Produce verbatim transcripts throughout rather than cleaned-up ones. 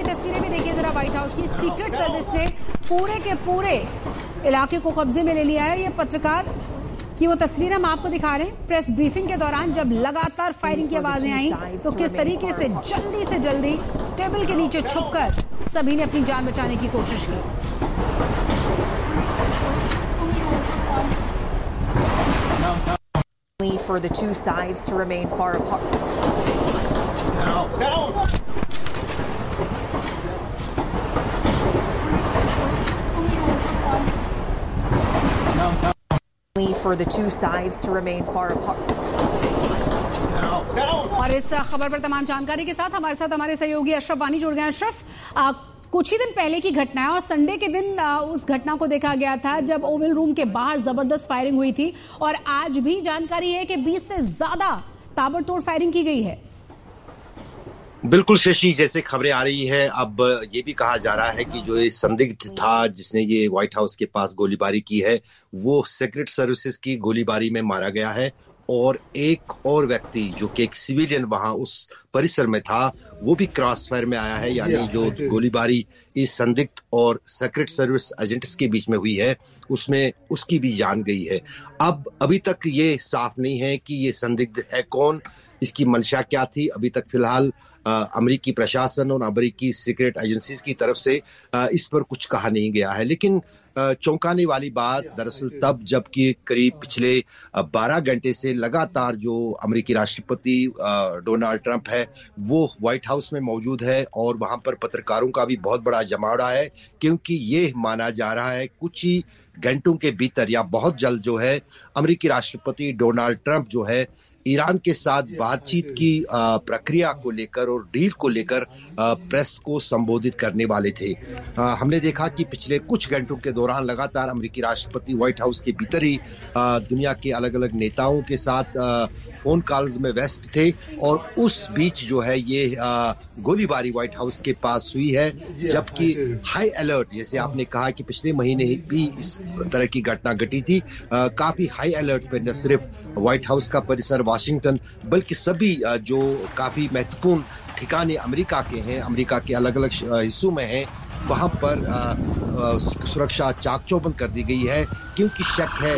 तस्वीरें भी देखिए जरा व्हाइट हाउस की। सीक्रेट सर्विस ने पूरे के पूरे इलाके को कब्जे में ले लिया है। ये पत्रकार की वो तस्वीर हम आपको दिखा रहे हैं। प्रेस ब्रीफिंग के दौरान जब लगातार फायरिंग की आवाजें आई तो किस तरीके से जल्दी से जल्दी टेबल के नीचे छुपकर सभी ने अपनी जान बचाने की कोशिश की। For the two sides to remain far apart. Down, down. For the two sides to remain far apart. Down, down. और इस खबर पर तमाम जानकारी के साथ हमारे साथ हमारे सहयोगी अशरफ वानी जुड़ गए हैं। अशरफ, कुछ ही दिन पहले की घटना है और संडे के दिन उस घटना को देखा गया था जब ओवल रूम के बाहर जबरदस्त फायरिंग हुई थी और आज भी जानकारी है कि बीस से ज्यादा ताबड़तोड़ फायरिंग की गई है। बिल्कुल शशि, जैसे खबरें आ रही है अब ये भी कहा जा रहा है कि जो ये संदिग्ध था जिसने ये व्हाइट हाउस के पास गोलीबारी की है वो सीक्रेट सर्विसेज की गोलीबारी में मारा गया है और एक और व्यक्ति जो कि एक सिविलियन वहां उस परिसर में था वो भी क्रॉस फायर में आया है। यानी जो गोलीबारी इस संदिग्ध और सीक्रेट सर्विस एजेंट्स के बीच में हुई है उसमें उसकी भी जान गई है। अब अभी तक ये साफ नहीं है कि ये संदिग्ध है कौन, इसकी मंशा क्या थी। अभी तक फिलहाल अमेरिकी प्रशासन और अमेरिकी सीक्रेट एजेंसीज की तरफ से इस पर कुछ कहा नहीं गया है। लेकिन चौंकाने वाली बात दरअसल तब जबकि करीब पिछले बारह घंटे से लगातार जो अमेरिकी राष्ट्रपति डोनाल्ड ट्रंप है वो व्हाइट हाउस में मौजूद है और वहां पर पत्रकारों का भी बहुत बड़ा जमावड़ा है, क्योंकि ये माना जा रहा है कुछ ही घंटों के भीतर या बहुत जल्द जो है अमेरिकी राष्ट्रपति डोनाल्ड ट्रंप जो है ईरान के साथ बातचीत की प्रक्रिया को लेकर और डील को लेकर प्रेस को संबोधित करने वाले थे। हमने देखा कि पिछले कुछ घंटों के दौरान लगातार अमेरिकी राष्ट्रपति व्हाइट हाउस के भीतर ही दुनिया के अलग अलग नेताओं के साथ फोन कॉल्स में व्यस्त थे और उस बीच जो है ये गोलीबारी व्हाइट हाउस के पास हुई है, जबकि हाई अलर्ट, जैसे आपने कहा कि पिछले महीने भी इस तरह की घटना घटी थी, काफी हाई अलर्ट पे न सिर्फ व्हाइट हाउस का परिसर वाशिंगटन बल्कि सभी जो काफी महत्वपूर्ण ठिकाने अमेरिका के हैं, अमेरिका के अलग अलग हिस्सों में हैं, वहां पर आ, आ, सुरक्षा चाक चौबंद कर दी गई है, क्योंकि शक है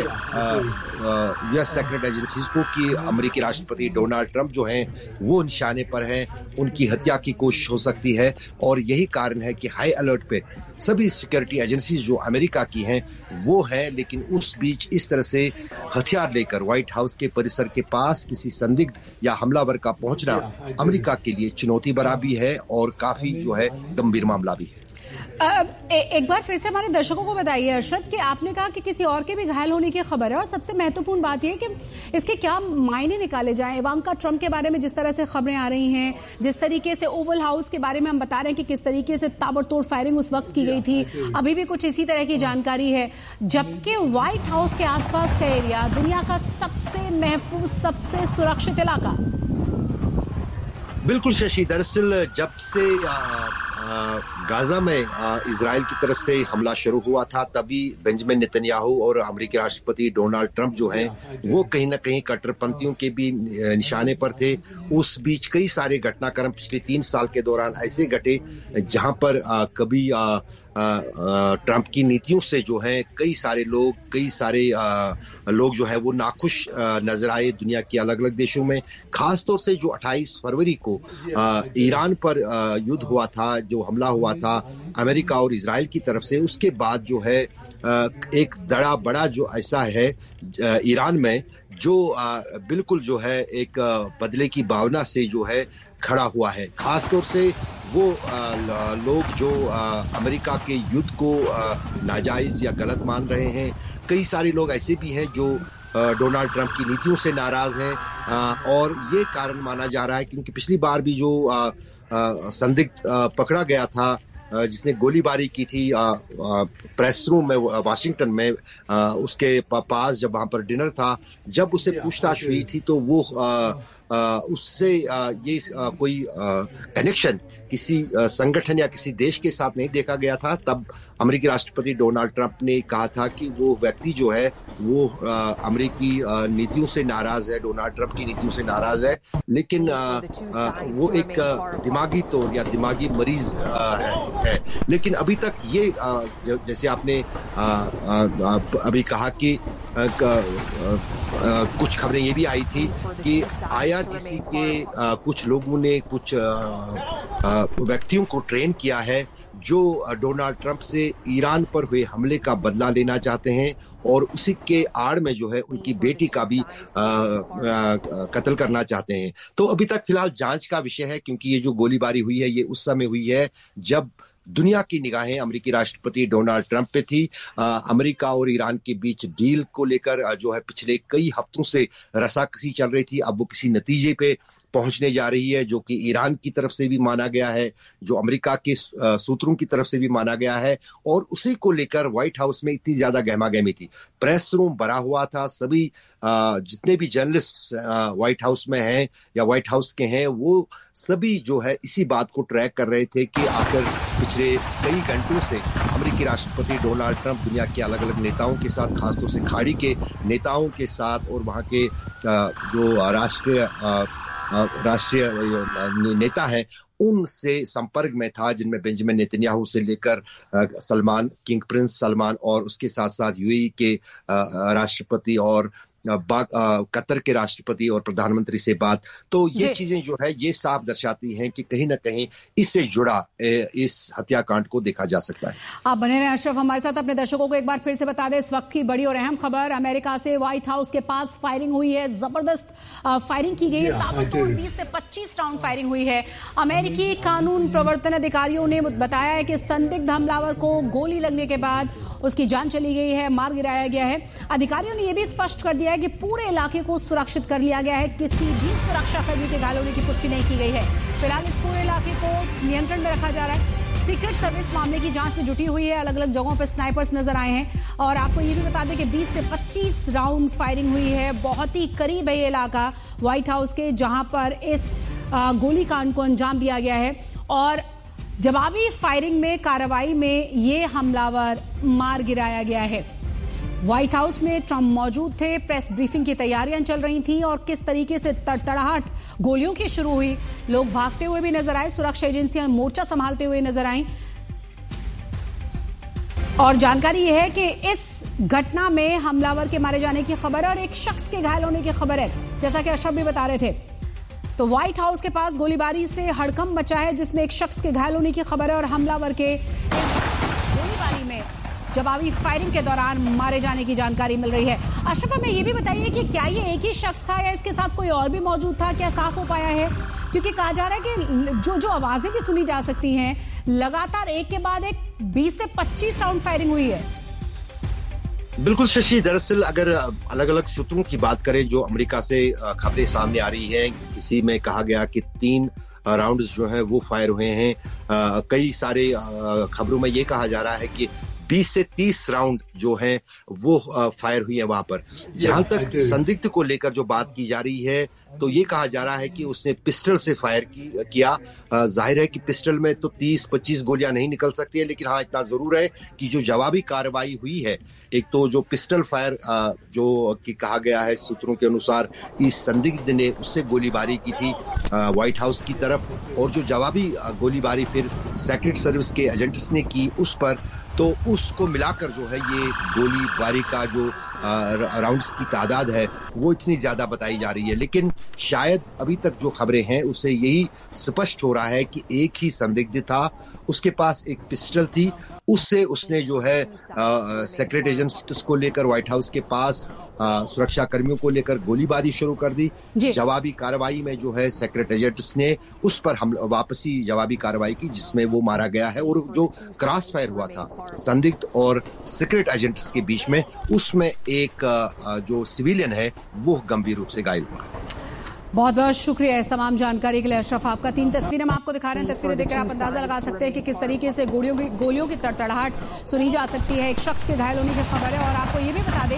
यूएस सीक्रेट एजेंसीज को कि अमेरिकी राष्ट्रपति डोनाल्ड ट्रंप जो हैं वो निशाने पर हैं, उनकी हत्या की कोशिश हो सकती है। और यही कारण है कि हाई अलर्ट पे सभी सिक्योरिटी एजेंसीज जो अमेरिका की हैं वो हैं। लेकिन उस बीच इस तरह से हथियार लेकर व्हाइट हाउस के परिसर के पास किसी संदिग्ध या हमलावर का पहुंचना अमेरिका के लिए चुनौती भरा भी है और काफी जो है गंभीर मामला भी है। ए, एक बार फिर से हमारे दर्शकों को बताइए अरशद कि आपने कहा कि किसी और के भी घायल होने की खबर है और सबसे महत्वपूर्ण बात यह है कि इसके क्या मायने निकाले जाएं। इवांका ट्रंप के बारे में जिस तरह से खबरें आ रही हैं, जिस तरीके से ओवल हाउस के बारे में हम बता रहे हैं कि किस तरीके से ताबड़तोड़ फायरिंग उस वक्त की गई थी, अभी भी कुछ इसी तरह की जानकारी है, जबकि व्हाइट हाउस के आसपास का एरिया दुनिया का सबसे महफूज, सबसे सुरक्षित इलाका। बिल्कुल शशि, दरअसल जब से आ, आ, गाजा में इजराइल की तरफ से हमला शुरू हुआ था तभी बेंजामिन नेतन्याहू और अमेरिकी राष्ट्रपति डोनाल्ड ट्रंप जो हैं वो कहीं ना कहीं कट्टरपंथियों के भी निशाने पर थे। उस बीच कई सारे घटनाक्रम पिछले तीन साल के दौरान ऐसे घटे जहां पर आ, कभी आ, ट्रंप की नीतियों से जो है कई सारे लोग कई सारे आ, लोग जो है वो नाखुश नजर आए दुनिया के अलग अलग देशों में। खास तौर से जो अट्ठाईस फरवरी को आ, ईरान पर आ, युद्ध हुआ था, जो हमला हुआ था अमेरिका और इजराइल की तरफ से, उसके बाद जो है आ, एक बड़ा बड़ा जो ऐसा है आ, ईरान में जो आ, बिल्कुल जो है एक आ, बदले की भावना से जो है खड़ा हुआ है। खास तौर से वो आ, लोग जो आ, अमेरिका के युद्ध को आ, नाजायज या गलत मान रहे हैं। कई सारे लोग ऐसे भी हैं जो आ, डोनाल्ड ट्रंप की नीतियों से नाराज हैं आ, और ये कारण माना जा रहा है क्योंकि पिछली बार भी जो आ, आ, संदिग्ध आ, पकड़ा गया था जिसने गोलीबारी की थी प्रेस रूम में वाशिंगटन में, आ, उसके पास जब वहां पर डिनर था, जब उसे पूछताछ हुई थी तो वो आ, उससे ये कोई कनेक्शन किसी संगठन या किसी देश के साथ नहीं देखा गया था। तब अमेरिकी राष्ट्रपति डोनाल्ड ट्रंप ने कहा था कि वो व्यक्ति जो है वो अमेरिकी नीतियों से नाराज है, डोनाल्ड ट्रंप की नीतियों से नाराज है, लेकिन वो एक दिमागी तौर या दिमागी मरीज है, है। लेकिन अभी तक ये जैसे आपने अभी कहा कि कुछ खबरें ये भी आई थी कि आईआरजीसी के कुछ लोगों ने कुछ व्यक्तियों को ट्रेन किया है जो डोनाल्ड ट्रंप से ईरान पर हुए हमले का बदला लेना चाहते हैं और उसी के आड़ में जो है उनकी बेटी का भी कत्ल करना चाहते हैं। तो अभी तक फिलहाल जांच का विषय है, क्योंकि ये जो गोलीबारी हुई है ये उस समय हुई है जब दुनिया की निगाहें अमेरिकी राष्ट्रपति डोनाल्ड ट्रंप पे थी। अमेरिका और ईरान के बीच डील को लेकर जो है पिछले कई हफ्तों से रसाकसी चल रही थी। अब वो किसी नतीजे पे पहुंचने जा रही है, जो कि ईरान की तरफ से भी माना गया है, जो अमेरिका के सूत्रों की तरफ से भी माना गया है, और उसी को लेकर व्हाइट हाउस में इतनी ज्यादा गहमागहमी थी। प्रेस रूम भरा हुआ था, सभी जितने भी जर्नलिस्ट व्हाइट हाउस में हैं या व्हाइट हाउस के हैं वो सभी जो है इसी बात को ट्रैक कर रहे थे कि आखिर पिछले कई घंटों से अमेरिकी राष्ट्रपति डोनाल्ड ट्रंप दुनिया के अलग अलग नेताओं के साथ, खासतौर से खाड़ी के नेताओं के साथ और वहाँ के जो राष्ट्रीय राष्ट्रीय नेता हैं उनसे संपर्क में था, जिनमें बेंजामिन नेतन्याहू से लेकर सलमान, किंग प्रिंस सलमान और उसके साथ साथ यूएई के राष्ट्रपति और कतर के राष्ट्रपति और प्रधानमंत्री से बात। तो ये चीजें जो है ये साफ दर्शाती हैं कि कहीं ना कहीं इससे जुड़ा इस हत्याकांड को देखा जा सकता है। आप बने रहे अशरफ हमारे साथ। अपने दर्शकों को एक बार फिर से बता दें इस वक्त की बड़ी और अहम खबर, अमेरिका से व्हाइट हाउस के पास फायरिंग हुई है, जबरदस्त फायरिंग की गई है, ताबड़तोड़ बीस से पच्चीस राउंड फायरिंग हुई है। अमेरिकी कानून प्रवर्तन अधिकारियों ने बताया है कि संदिग्ध हमलावर को गोली लगने के बाद उसकी जान चली गई है, मार गिराया गया है। अधिकारियों ने यह भी स्पष्ट कर दिया है कि पूरे इलाके को सुरक्षित कर लिया गया है, किसी भी सुरक्षाकर्मी के घायल होने की पुष्टि नहीं की गई है। फिलहाल इस पूरे इलाके को नियंत्रण में रखा जा रहा है। सीक्रेट सर्विस मामले की जांच में जुटी हुई है, अलग अलग जगहों पर स्नाइपर्स नजर आए हैं। और आपको ये भी बता दें कि बीस से पच्चीस राउंड फायरिंग हुई है, बहुत ही करीब है ये इलाका व्हाइट हाउस के, जहां पर इस गोलीकांड को अंजाम दिया गया है। और जवाबी फायरिंग में कार्रवाई में ये हमलावर मार गिराया गया है। व्हाइट हाउस में ट्रंप मौजूद थे, प्रेस ब्रीफिंग की तैयारियां चल रही थी और किस तरीके से तड़तड़ाहट गोलियों की शुरू हुई, लोग भागते हुए भी नजर आए, सुरक्षा एजेंसियां मोर्चा संभालते हुए नजर आईं। और जानकारी यह है कि इस घटना में हमलावर के मारे जाने की खबर है और एक शख्स के घायल होने की खबर है, जैसा कि अशरफ भी बता रहे थे। तो व्हाइट हाउस के पास गोलीबारी से हड़कंप मचा है, जिसमें एक शख्स के घायल होने की खबर है और हमलावर के गोलीबारी में जवाबी फायरिंग के दौरान मारे जाने की जानकारी मिल रही है। अशरफ, हमें यह भी बताइए कि क्या ये एक ही शख्स था या इसके साथ कोई और भी मौजूद था, क्या साफ हो पाया है? क्योंकि कहा जा रहा है कि जो जो आवाजें भी सुनी जा सकती हैं, लगातार एक के बाद एक बीस से पच्चीस राउंड फायरिंग हुई है। बिल्कुल शशि, दरअसल अगर अलग अलग सूत्रों की बात करें जो अमेरिका से खबरें सामने आ रही हैं, किसी में कहा गया कि तीन राउंड्स जो हैं वो फायर हुए हैं। कई सारे खबरों में ये कहा जा रहा है कि बीस से तीस राउंड जो हैं वो फायर हुई है वहां पर। जहां तक संदिग्ध को लेकर जो बात की जा रही है तो ये कहा जा रहा है कि उसने पिस्टल से फायर की, किया। जाहिर है कि पिस्टल में तो तीस पच्चीस गोलियां नहीं निकल सकती है, लेकिन हाँ इतना जरूर है कि जो जवाबी कार्रवाई हुई है, एक तो जो पिस्टल फायर जो कि कहा गया है सूत्रों के अनुसार इस संदिग्ध ने उससे गोलीबारी की थी व्हाइट हाउस की तरफ, और जो जवाबी गोलीबारी फिर सीक्रेट सर्विस के एजेंट्स ने की उस पर, तो उसको मिलाकर जो है ये गोलीबारी का जो राउंड्स की तादाद है वो इतनी ज्यादा बताई जा रही है। लेकिन शायद अभी तक जो खबरें हैं उससे यही स्पष्ट हो रहा है कि एक ही संदिग्ध था, उसके पास एक पिस्टल थी, उससे उसने जो है सीक्रेट एजेंट्स को लेकर व्हाइट हाउस के पास सुरक्षा कर्मियों को लेकर गोलीबारी शुरू कर दी। जवाबी कार्रवाई में जो है सीक्रेट एजेंट्स ने उस पर हम वापसी जवाबी कार्रवाई की, जिसमें वो मारा गया है। और जो क्रॉस फायर हुआ था संदिग्ध और सीक्रेट एजेंट्स के बीच में, उसमें एक जो सिविलियन है वो गंभीर रूप से घायल हुआ। बहुत बहुत शुक्रिया इस तमाम जानकारी के लिए अशरफ। आपका तीन तस्वीरें हम आपको दिखा रहे हैं, तस्वीरें देखकर आप अंदाजा लगा सकते हैं कि किस तरीके से गोलियों की गोलियों की तड़तड़ाहट सुनी जा सकती है। एक शख्स के घायल होने की खबर है और आपको ये भी बता दें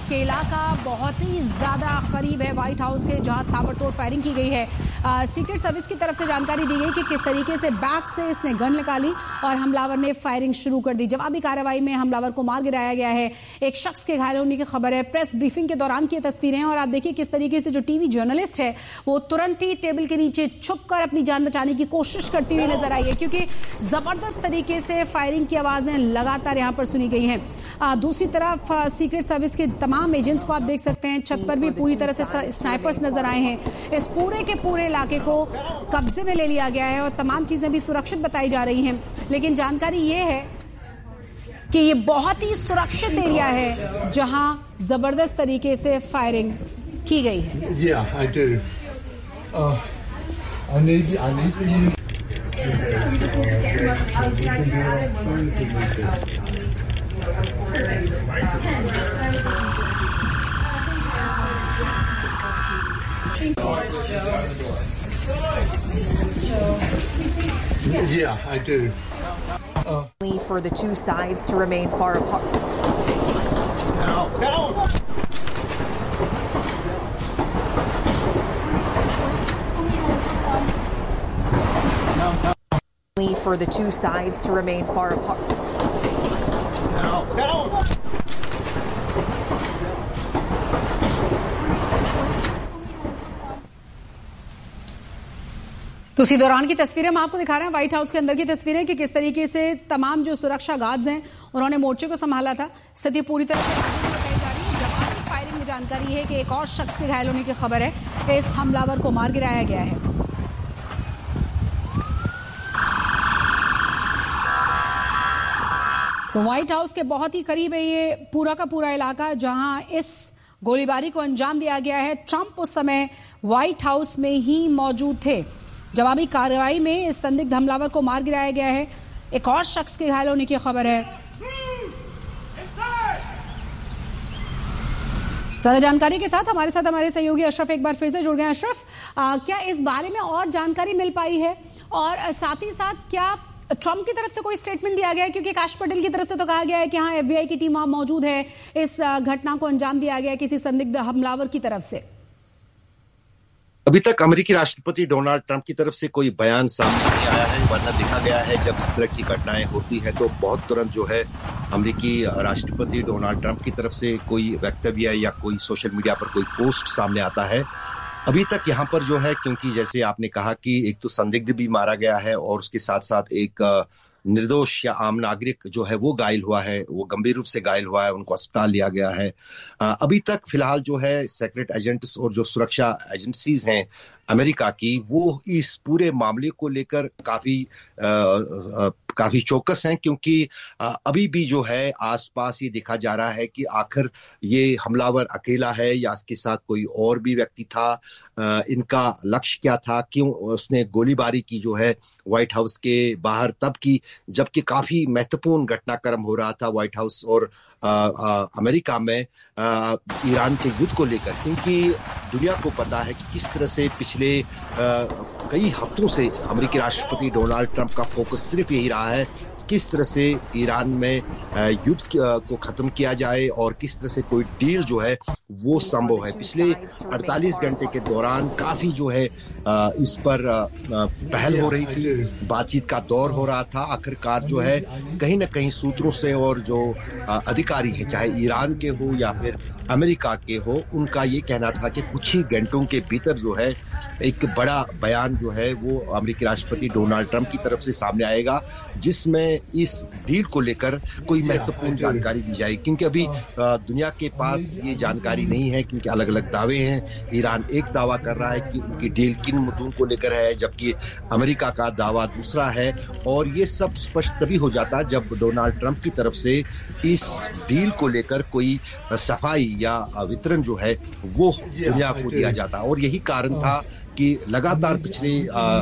के इलाका बहुत ही ज्यादा करीब है व्हाइट हाउस के, जहां ताबड़तोड़ फायरिंग की गई है। सीक्रेट सर्विस की तरफ से जानकारी दी गई कि किस तरीके से बैग से इसने गन निकाली और हमलावर ने फायरिंग शुरू कर दी। जवाबी कार्रवाई में हमलावर को मार गिराया गया है। एक शख्स के घायल होने की खबर है। प्रेस ब्रीफिंग के दौरान की तस्वीरें, और आप देखिए किस तरीके से जो टीवी जर्नलिस्ट है वो तुरंत ही टेबल के नीचे छुपकर अपनी जान बचाने की कोशिश करती हुई नजर आई है, क्योंकि जबरदस्त तरीके से फायरिंग की आवाजें लगातार यहां पर सुनी गई हैं। दूसरी तरफ सीक्रेट सर्विस के तमाम एजेंट्स को आप देख सकते हैं, छत पर भी पूरी तरह से स्नाइपर्स नजर आए हैं। इस पूरे के पूरे इलाके को कब्जे में ले लिया गया है और तमाम चीजें भी सुरक्षित बताई जा रही हैं। लेकिन जानकारी ये है कि ये बहुत ही सुरक्षित एरिया है जहां जबरदस्त तरीके से फायरिंग की गई है। Yeah, I do. Uh, I need, I need Yeah, I do. Uh, For the two sides to remain far apart. Down. Down. For the two sides to remain far apart. Down. Down. तो उसी दौरान की तस्वीरें हम आपको दिखा रहे हैं, व्हाइट हाउस के अंदर की तस्वीरें, कि किस तरीके से तमाम जो सुरक्षा गार्ड्स हैं उन्होंने मोर्चे को संभाला था। स्थिति पूरी तरह से बताई जा रही है। जवाबी फायरिंग में जानकारी है कि एक और शख्स के घायल होने की खबर है। इस हमलावर को मार गिराया गया है। तो व्हाइट हाउस के बहुत ही करीब है ये पूरा का पूरा इलाका जहां इस गोलीबारी को अंजाम दिया गया है। ट्रंप उस समय व्हाइट हाउस में ही मौजूद थे। जवाबी कार्रवाई में इस संदिग्ध हमलावर को मार गिराया गया है। एक और शख्स के घायल होने की खबर है। ज्यादा जानकारी के साथ हमारे साथ हमारे सहयोगी अशरफ एक बार फिर से जुड़ गए। अशरफ, क्या इस बारे में और जानकारी मिल पाई है, और साथ ही साथ क्या ट्रंप की तरफ से कोई स्टेटमेंट दिया गया है? क्योंकि काश पटेल की तरफ से तो कहा गया है कि हाँ, एफबीआई की टीम वहां मौजूद है, इस घटना को अंजाम दिया गया किसी संदिग्ध हमलावर की तरफ से। अभी तक अमेरिकी राष्ट्रपति डोनाल्ड ट्रंप की तरफ से कोई बयान सामने नहीं आया है, वरना देखा गया है जब इस तरह की घटनाएं होती है तो बहुत तुरंत जो है अमेरिकी राष्ट्रपति डोनाल्ड ट्रंप की तरफ से कोई वक्तव्य या कोई सोशल मीडिया पर कोई पोस्ट सामने आता है। अभी तक यहाँ पर जो है, क्योंकि जैसे आपने कहा कि एक तो संदिग्ध भी मारा गया है और उसके साथ साथ एक निर्दोष या आम नागरिक जो है वो घायल हुआ है, वो गंभीर रूप से घायल हुआ है, उनको अस्पताल लिया गया है। अभी तक फिलहाल जो है सीक्रेट एजेंट्स और जो सुरक्षा एजेंसीज हैं अमेरिका की, वो इस पूरे मामले को लेकर काफी आ, आ, काफी चौकस हैं, क्योंकि अभी भी जो है आसपास ये देखा जा रहा है कि आखिर ये हमलावर अकेला है या इसके साथ कोई और भी व्यक्ति था, इनका लक्ष्य क्या था, क्यों उसने गोलीबारी की जो है व्हाइट हाउस के बाहर तब की, जबकि काफी महत्वपूर्ण घटनाक्रम हो रहा था व्हाइट हाउस और आ, आ, अमेरिका में आ, ईरान के युद्ध को लेकर, क्योंकि दुनिया को पता है कि किस तरह से पिछले आ, कई हफ्तों से अमेरिकी राष्ट्रपति डोनाल्ड ट्रंप का फोकस सिर्फ यही रहा है किस तरह से ईरान में युद्ध को खत्म किया जाए और किस तरह से कोई डील जो है वो संभव है। पिछले अड़तालीस घंटे के दौरान काफी जो है इस पर पहल हो रही थी, बातचीत का दौर हो रहा था। आखिरकार जो है कहीं ना कहीं सूत्रों से और जो अधिकारी है, चाहे ईरान के हो या फिर अमेरिका के हो, उनका ये कहना था कि कुछ ही घंटों के भीतर जो है एक बड़ा बयान जो है वो अमेरिकी राष्ट्रपति डोनाल्ड ट्रंप की तरफ से सामने आएगा, जिसमें इस डील को लेकर कोई महत्वपूर्ण जानकारी दी जाएगी। क्योंकि अभी दुनिया के पास ये जानकारी नहीं है, क्योंकि अलग अलग दावे हैं। ईरान एक दावा कर रहा है कि उनकी डील किन मुद्दों को लेकर है, जबकि अमेरिका का दावा दूसरा है। और ये सब स्पष्ट तभी हो जाता जब डोनाल्ड ट्रंप की तरफ से इस डील को लेकर कोई सफाई या वितरण जो है वो दुनिया को दिया जाता। और यही कारण था कि लगातार पिछले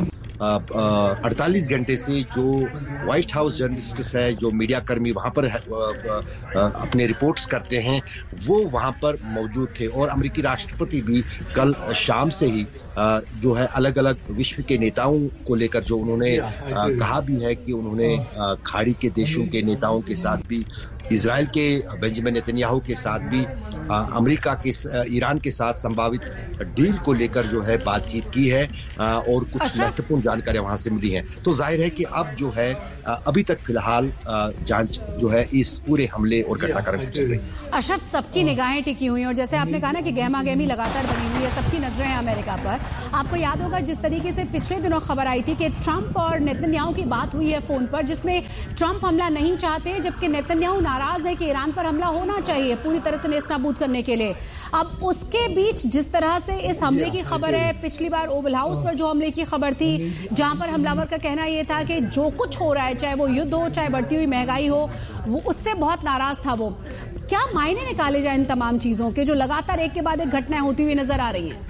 अड़तालीस घंटे से जो व्हाइट हाउस जर्नलिस्ट है, जो मीडिया कर्मी वहां पर अपने रिपोर्ट्स करते हैं, वो वहां पर मौजूद थे। और अमेरिकी राष्ट्रपति भी कल शाम से ही जो है अलग अलग विश्व के नेताओं को लेकर जो उन्होंने कहा भी है कि उन्होंने खाड़ी के देशों के नेताओं के साथ भी इजराइल के बेंजामिन नेतन्याहू के साथ भी अमेरिका के ईरान के साथ संभावित डील को लेकर जो है बातचीत की है और कुछ महत्वपूर्ण जानकारियां वहां से मिली हैं। तो जाहिर है कि अब जो है अभी तक फिलहाल जांच जो है इस पूरे हमले और घटनाक्रम की चल रही है। अशरफ, सबकी निगाहें टिकी हुई हैं और जैसे आपने कहा ना कि गहमा गहमी लगातार बनी हुई है, सबकी नजरें हैं अमेरिका पर। आपको याद होगा जिस तरीके से पिछले दिनों खबर आई थी कि ट्रंप और नेतन्याहू की बात हुई है फोन पर, जिसमें ट्रंप हमला नहीं चाहते जबकि नेतन्याहू नाराज है कि ईरान पर हमला होना चाहिए पूरी तरह से नेस्तनाबूद करने के लिए। अब उसके बीच जिस तरह से इस हमले की खबर है, पिछली बार ओवल हाउस पर जो हमले की खबर थी जहां पर हमलावर का कहना यह था कि जो कुछ हो रहा है, चाहे वो युद्ध हो, चाहे बढ़ती हुई महंगाई हो, वो उससे बहुत नाराज था। वो क्या मायने निकाले जाए इन तमाम चीजों के जो लगातार एक के बाद एक घटनाएं होती हुई नजर आ रही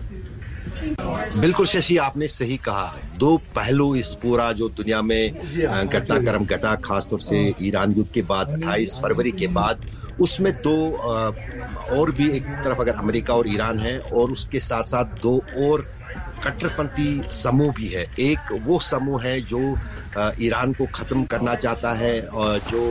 हैं? बिल्कुल शशि, आपने सही कहा। दो पहलू इस पूरा जो दुनिया में घटनाक्रम घटा, खासतौर से ईरान युद्ध के बाद अट्ठाईस फरवरी के बाद, उसमें दो और भी, एक तरफ अगर अमेरिका और ईरान है और उसके साथ साथ दो और कट्टरपंथी समूह भी है। एक वो समूह है जो ईरान को खत्म करना चाहता है और जो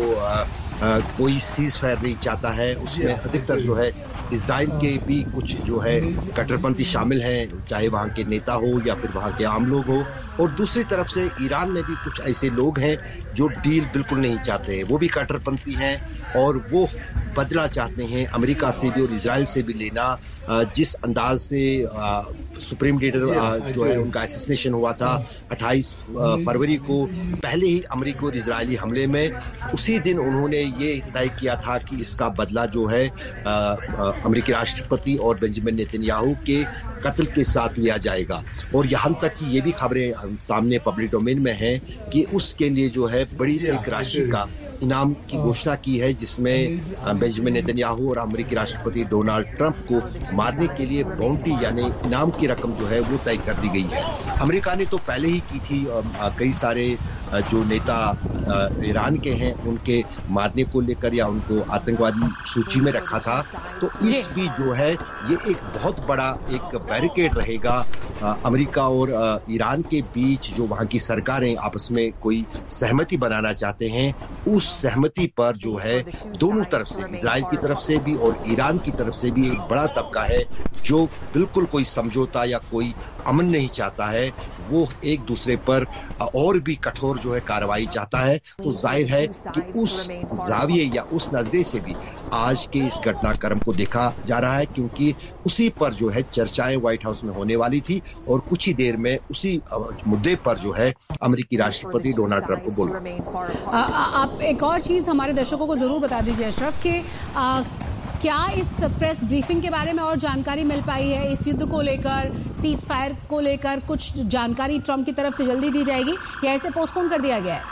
कोई सीज फायर नहीं चाहता है। उसमें अधिकतर जो है इजराइल के भी कुछ जो है कट्टरपंथी शामिल हैं, चाहे वहाँ के नेता हो या फिर वहाँ के आम लोग हो। और दूसरी तरफ से ईरान में भी कुछ ऐसे लोग हैं जो डील बिल्कुल नहीं चाहते हैं, वो भी कट्टरपंथी हैं और वो बदला चाहते हैं अमेरिका से भी और इजराइल से भी लेना। जिस अंदाज से सुप्रीम लीडर जो है उनका असैसिनेशन हुआ था अट्ठाईस फरवरी को, पहले ही अमेरिकी और इजरायली हमले में, उसी दिन उन्होंने ये तय किया था कि इसका बदला जो है अमेरिकी राष्ट्रपति और बेंजामिन नेतन्याहू के कत्ल के साथ लिया जाएगा। और यहाँ तक कि ये भी खबरें सामने पब्लिक डोमेन में हैं कि उसके लिए जो है बड़ी एक राशि का इनाम की घोषणा की है, जिसमें बेंजामिन नेतन्याहू और अमेरिकी राष्ट्रपति डोनाल्ड ट्रंप को मारने के लिए बाउंड्री यानी इनाम की रकम जो है वो तय कर दी गई है। अमेरिका ने तो पहले ही की थी, कई सारे जो नेता ईरान के हैं उनके मारने को लेकर या उनको आतंकवादी सूची में रखा था। तो इस भी जो है ये एक बहुत बड़ा एक बैरिकेड रहेगा अमेरिका और ईरान के बीच। जो वहाँ की सरकारें आपस में कोई सहमति बनाना चाहते हैं, उस सहमति पर जो है दोनों तरफ से, इजराइल की तरफ से भी और ईरान की तरफ से भी एक बड़ा तबका है जो बिल्कुल कोई समझौता या कोई अमन नहीं चाहता है, वो एक दूसरे पर और भी कठोर जो है कार्रवाई चाहता है। तो जाहिर है कि उस जाविये या उस नजरे से भी आज के इस घटनाक्रम को देखा जा रहा है, क्योंकि उसी पर जो है चर्चाएं व्हाइट हाउस में होने वाली थी और कुछ ही देर में उसी मुद्दे पर जो है अमेरिकी राष्ट्रपति डोनाल्ड ट्रंप को बोल रहे हैं। आप एक और चीज हमारे दर्शकों को जरूर बता दीजिए अशरफ कि क्या इस प्रेस ब्रीफिंग के बारे में और जानकारी मिल पाई है? इस युद्ध को लेकर, सीज फायर को लेकर कुछ जानकारी ट्रंप की तरफ से जल्दी दी जाएगी या इसे पोस्टपोन कर दिया गया है?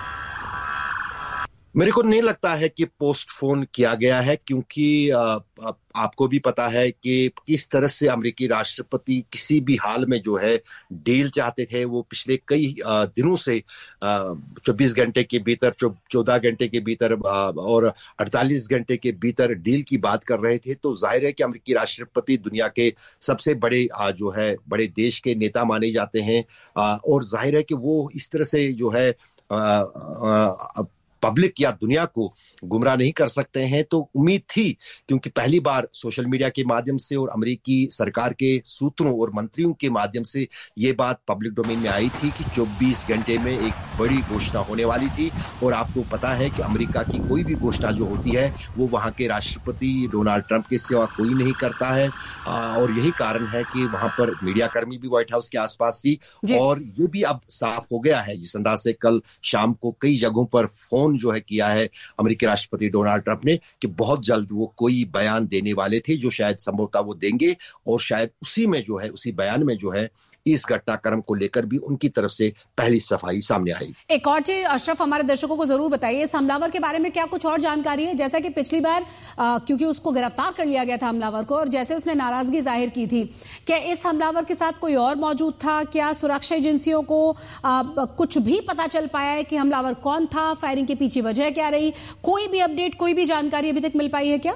मेरे को नहीं लगता है कि पोस्टपोन किया गया है, क्योंकि आ, आ, आपको भी पता है कि किस तरह से अमेरिकी राष्ट्रपति किसी भी हाल में जो है डील चाहते थे। वो पिछले कई आ, दिनों से चौबीस घंटे के भीतर, चौदह घंटे के भीतर आ, और अड़तालीस घंटे के भीतर डील की बात कर रहे थे। तो जाहिर है कि अमेरिकी राष्ट्रपति दुनिया के सबसे बड़े आ, जो है बड़े देश के नेता माने जाते हैं आ, और जाहिर है कि वो इस तरह से जो है आ, आ, पब्लिक या दुनिया को गुमराह नहीं कर सकते हैं। तो उम्मीद थी, क्योंकि पहली बार सोशल मीडिया के माध्यम से और अमेरिकी सरकार के सूत्रों और मंत्रियों के माध्यम से ये बात पब्लिक डोमेन में आई थी कि चौबीस घंटे में एक बड़ी घोषणा होने वाली थी। और आपको पता है कि अमेरिका की कोई भी घोषणा जो होती है वो वहाँ के राष्ट्रपति डोनाल्ड ट्रंप के सिवा कोई नहीं करता है। और यही कारण है कि वहाँ पर मीडिया कर्मी भी व्हाइट हाउस के आसपास थी। और ये भी अब साफ हो गया है जिस अंदाज से कल शाम को कई जगहों पर फोन जो है किया है अमेरिकी राष्ट्रपति डोनाल्ड ट्रंप ने कि बहुत जल्द वो कोई बयान देने वाले थे जो शायद संभवतः वो देंगे। और शायद उसी में जो है, उसी बयान में जो है इस घटनाक्रम को लेकर भी उनकी तरफ से पहली सफाई सामने आई। एक और चीज अशरफ हमारे दर्शकों को जरूर बताइए, इस हमलावर के बारे में क्या कुछ और जानकारी है? जैसा कि पिछली बार आ, क्योंकि उसको गिरफ्तार कर लिया गया था हमलावर को, और जैसे उसने नाराजगी जाहिर की थी, क्या इस हमलावर के साथ कोई और मौजूद था? क्या सुरक्षा एजेंसियों को आ, कुछ भी पता चल पाया है कि हमलावर कौन था? फायरिंग के पीछे वजह क्या रही? कोई भी अपडेट, कोई भी जानकारी अभी तक मिल पाई है क्या?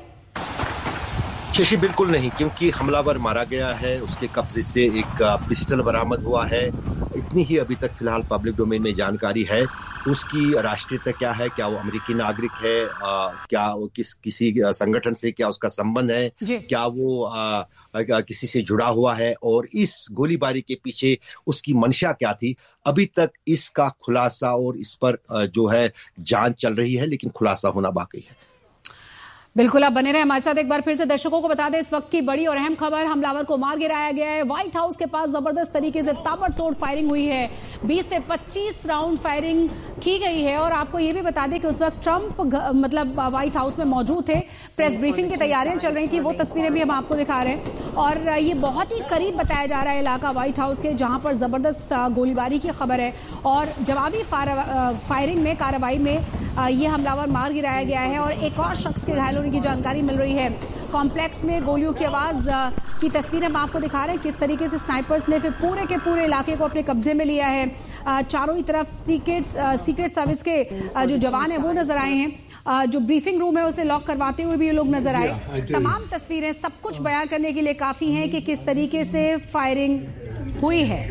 शशि, बिल्कुल नहीं, क्योंकि हमलावर मारा गया है, उसके कब्जे से एक पिस्टल बरामद हुआ है। इतनी ही अभी तक फिलहाल पब्लिक डोमेन में जानकारी है। उसकी राष्ट्रीयता क्या है, क्या वो अमेरिकी नागरिक है, आ, क्या वो किस किसी संगठन से क्या उसका संबंध है, क्या वो आ, किसी से जुड़ा हुआ है, और इस गोलीबारी के पीछे उसकी मंशा क्या थी, अभी तक इसका खुलासा और इस पर जो है जांच चल रही है, लेकिन खुलासा होना बाकी है। बिल्कुल, आप बने रहे हमारे साथ। एक बार फिर से दर्शकों को बता दें इस वक्त की बड़ी और अहम खबर, हमलावर को मार गिराया गया है। व्हाइट हाउस के पास जबरदस्त तरीके से ताबड़तोड़ फायरिंग हुई है, बीस से पच्चीस राउंड फायरिंग की गई है। और आपको ये भी बता दें कि उस वक्त ट्रंप मतलब व्हाइट हाउस में मौजूद थे, प्रेस ब्रीफिंग की तैयारियां चल रही थी, वो तस्वीरें भी हम आपको दिखा रहे हैं। और ये बहुत ही करीब बताया जा रहा है इलाका व्हाइट हाउस के, जहां पर जबरदस्त गोलीबारी की खबर है और जवाबी फायरिंग में कार्रवाई में ये हमलावर मार गिराया गया है और एक और शख्स के घायल होने की जानकारी मिल रही है। कॉम्प्लेक्स में गोलियों की आवाज की तस्वीर हम आपको दिखा रहे हैं, किस तरीके से स्नाइपर्स ने फिर पूरे के पूरे इलाके को अपने कब्जे में लिया है। चारों ही तरफ सीक्रेट सीक्रेट सर्विस के जो जवान है वो नजर आए हैं, जो ब्रीफिंग रूम है उसे लॉक करवाते हुए भी ये लोग नजर आए। तमाम तस्वीरें सब कुछ बयां करने के लिए काफी हैं कि किस तरीके से फायरिंग हुई है।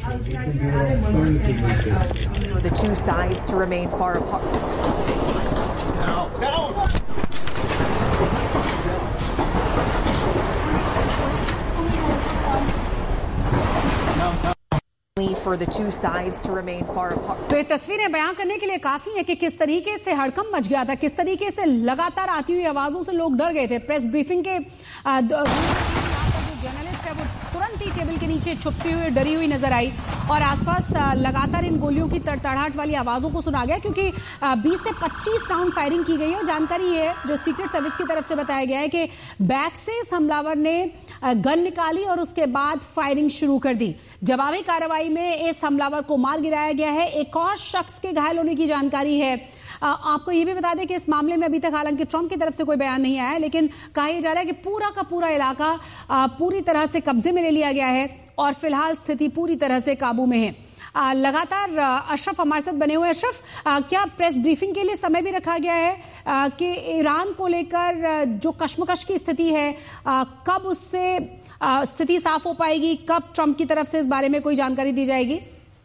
The two sides to remain far apart. Down, down. For the two sides to remain far apart. तो ये तस्वीरें बयां करने के लिए काफी है कि किस तरीके से हड़कंप मच गया था, किस तरीके से लगातार आती हुई आवाजों से लोग डर गए थे। प्रेस ब्रीफिंग के जर्नलिस्ट है वो तुरंत ही टेबल के नीचे छुपती हुई डरी हुई नजर आई और आसपास लगातार इन गोलियों की तड़तड़ाहट वाली आवाजों को सुना गया, क्योंकि बीस से पच्चीस राउंड फायरिंग की गई है। जानकारी ये है जो सीक्रेट सर्विस की तरफ से बताया गया है कि बैक से इस हमलावर ने गन निकाली और उसके बाद फायरिंग शुरू कर दी। जवाबी कार्रवाई में इस हमलावर को मार गिराया गया है। एक और शख्स के घायल होने की जानकारी है। आपको ये भी बता दें कि इस मामले में अभी तक हालांकि ट्रंप की तरफ से कोई बयान नहीं आया है, लेकिन कहा यह जा रहा है कि पूरा का पूरा इलाका पूरी तरह से कब्जे में ले लिया गया है और फिलहाल स्थिति पूरी तरह से काबू में है। लगातार अशरफ हमारे साथ बने हुए। अशरफ, क्या प्रेस ब्रीफिंग के लिए समय भी रखा गया है कि ईरान को लेकर जो कश्मकश की स्थिति है, कब उससे स्थिति साफ हो पाएगी, कब ट्रंप की तरफ से इस बारे में कोई जानकारी दी जाएगी?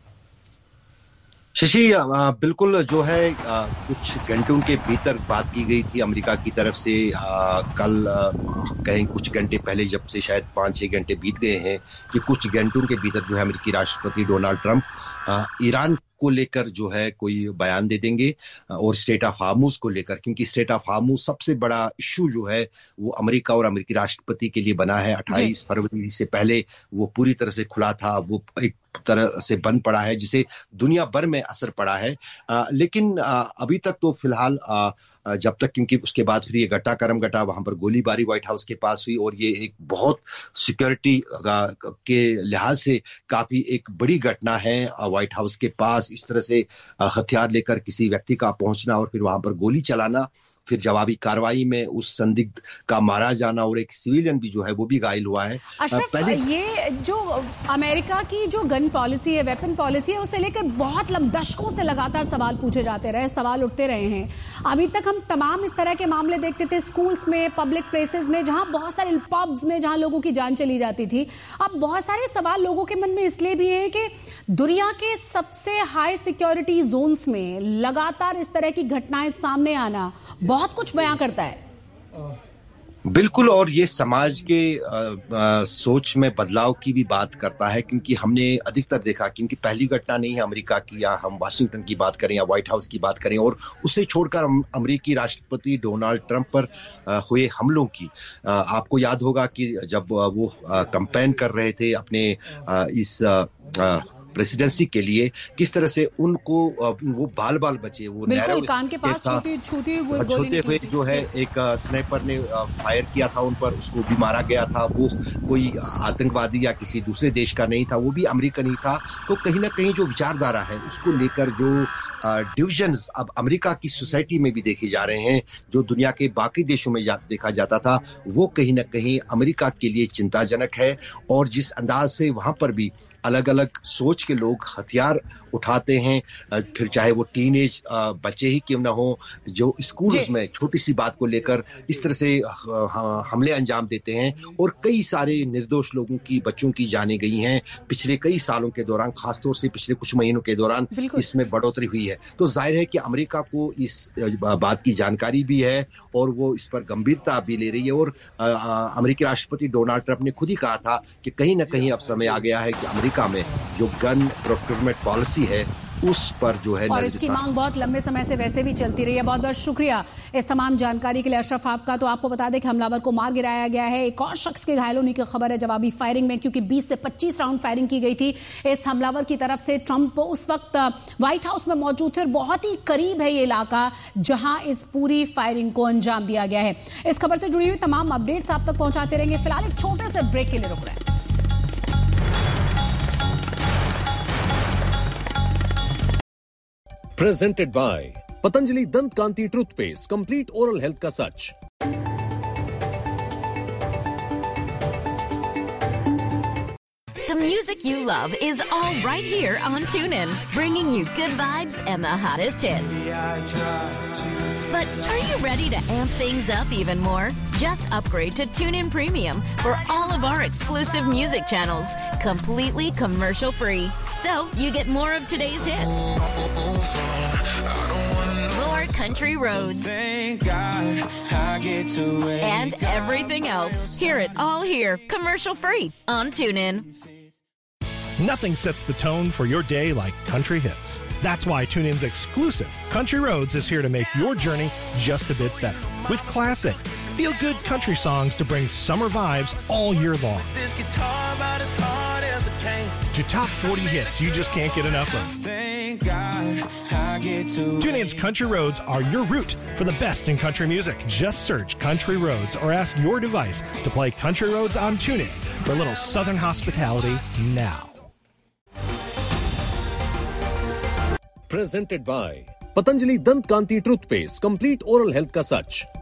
शशि, बिल्कुल जो है आ, कुछ घंटों के भीतर बात की गई थी अमेरिका की तरफ से। आ, कल आ, कहीं कुछ घंटे पहले, जब से शायद पाँच छः घंटे बीत गए हैं, कि कुछ घंटों के भीतर जो है अमेरिकी राष्ट्रपति डोनाल्ड ट्रंप आ, ईरान को लेकर जो है कोई बयान दे देंगे और स्टेट ऑफ हार्मूज को लेकर, क्योंकि स्टेट ऑफ हार्मूज सबसे बड़ा इशू जो है वो अमेरिका और अमेरिकी राष्ट्रपति के लिए बना है। अट्ठाईस फरवरी से पहले वो पूरी तरह से खुला था, वो एक तरह से बंद पड़ा है, जिसे दुनिया भर में असर पड़ा है। आ, लेकिन आ, अभी तक तो फिलहाल आ, जब तक, क्योंकि उसके बाद फिर ये घटा करम घटा, वहां पर गोलीबारी व्हाइट हाउस के पास हुई और ये एक बहुत सिक्योरिटी के लिहाज से काफी एक बड़ी घटना है। व्हाइट हाउस के पास इस तरह से हथियार लेकर किसी व्यक्ति का पहुंचना और फिर वहां पर गोली चलाना, फिर जवाबी कार्रवाई में उस संदिग्ध का मारा जाना और एक सिविलियन भी जो है वो भी घायल हुआ है। अशरफ, पहले ये जो अमेरिका की जो गन पॉलिसी है, वेपन पॉलिसी है, उसे लेकर बहुत लंबे दशकों से लगातार सवाल पूछे जाते रहे, सवाल उठते रहे हैं। अभी तक हम तमाम इस तरह के मामले देखते थे स्कूल्स में, पब्लिक प्लेसेस में, जहां बहुत सारे पब्स में जहां लोगों की जान चली जाती थी। अब बहुत सारे सवाल लोगों के मन में इसलिए भी है कि दुनिया के सबसे हाई सिक्योरिटी जोन्स में लगातार इस तरह की घटनाएं सामने आना बहुत कुछ बयां करता है। बिल्कुल, और ये समाज के आ, आ, सोच में बदलाव की भी बात करता है, क्योंकि हमने अधिकतर देखा, क्योंकि पहली घटना नहीं है अमेरिका की, या हम वाशिंगटन की बात करें या व्हाइट हाउस की बात करें, और उसे छोड़कर अमेरिकी राष्ट्रपति डोनाल्ड ट्रंप पर आ, हुए हमलों की। आ, आपको याद होगा कि जब वो कैंपेन कर रहे थे अपने आ, इस आ, प्रेसिडेंसी के लिए, किस तरह से उनको वो बाल बाल बचे, वो बिल्कुल कान के पास छूती छूती हुई गोली हुए जो है एक स्नाइपर ने फायर किया था उन पर, उसको भी मारा गया था। वो कोई आतंकवादी या किसी दूसरे देश का नहीं था, वो भी अमेरिकन ही था। तो कहीं ना कहीं जो विचारधारा है उसको लेकर जो डिविजन्स अब अमेरिका की सोसाइटी में भी देखे जा रहे हैं, जो दुनिया के बाकी देशों में जा, देखा जाता था, वो कहीं ना कहीं अमेरिका के लिए चिंताजनक है। और जिस अंदाज से वहां पर भी अलग अलग सोच के लोग हथियार उठाते हैं, फिर चाहे वो टीनेज बच्चे ही क्यों ना हो, जो स्कूल्स में छोटी सी बात को लेकर इस तरह से हमले अंजाम देते हैं और कई सारे निर्दोष लोगों की, बच्चों की जानें गई हैं पिछले कई सालों के दौरान, खासतौर से पिछले कुछ महीनों के दौरान इसमें बढ़ोतरी हुई है। तो जाहिर है कि अमेरिका को इस बात की जानकारी भी है और वो इस पर गंभीरता भी ले रही है। और अमेरिकी राष्ट्रपति डोनाल्ड ट्रंप ने खुद ही कहा था कि कहीं ना कहीं अब समय आ गया है कि अमेरिका में जो गन प्रोक्योरमेंट पॉलिसी है उस पर जो है, और इसकी मांग बहुत लंबे समय से वैसे भी चलती रही है। बहुत बहुत शुक्रिया इस तमाम जानकारी के लिए अशरफ आपका। तो आपको बता दें कि हमलावर को मार गिराया गया है। एक और शख्स के घायल होने की खबर है जवाबी फायरिंग में, क्योंकि बीस से पच्चीस राउंड फायरिंग की गई थी इस हमलावर की तरफ से। ट्रंप उस वक्त व्हाइट हाउस में मौजूद थे और बहुत ही करीब है ये इलाका जहां इस पूरी फायरिंग को अंजाम दिया गया है। इस खबर से जुड़ी हुई तमाम अपडेट्स आप तक पहुंचाते रहेंगे। फिलहाल एक छोटे से ब्रेक के लिए रुक रहे हैं। Presented by Patanjali Dant Kanti Toothpaste, complete oral health ka sach. The music you love is all right here on TuneIn, bringing you good vibes and the hottest hits. But are you ready to amp things up even more? Just upgrade to TuneIn Premium for all of our exclusive music channels, completely commercial free. So you get more of today's hits, more country roads, and everything else. Hear it all here, commercial free on TuneIn. Nothing sets the tone for your day like country hits. That's why TuneIn's exclusive Country Roads is here to make your journey just a bit better. With classic, feel-good country songs to bring summer vibes all year long. This guitar about as hard as a pain. To top forty hits you just can't get enough of. Thank God I get to TuneIn's Country Roads are your route for the best in country music. Just search Country Roads or ask your device to play Country Roads on TuneIn for a little southern hospitality now. Presented by Patanjali Dant Kanti Toothpaste, complete oral health ka sach.